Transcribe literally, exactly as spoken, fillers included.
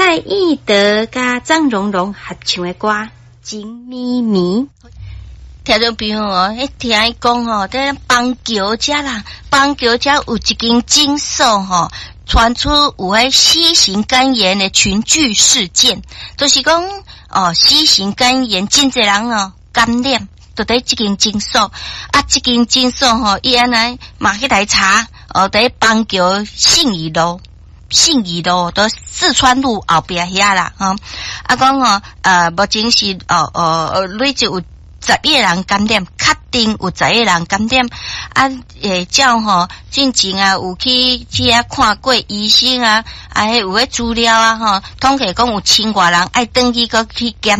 蔡义德甲张荣荣合唱的歌《金咪咪》。 听众朋友哦，迄听伊讲吼，在邦桥遮啦，邦桥遮有一间诊所吼，传出有迄 C 型肝炎的群聚事件，就是讲哦 ，C 型肝炎真侪人哦感染，就伫即间诊所，啊，即间诊所吼，伊安尼嘛去来查，哦，伫邦桥信义路。信义路都四川路后边遐啦，吼、哦，啊讲吼，呃，目前是哦哦累计有十一个人感染，确定有十一个人感染，啊，诶，照吼进前啊有去去遐看过医生啊，啊，有迄资料啊，吼，统计讲有千外人爱登去个去检。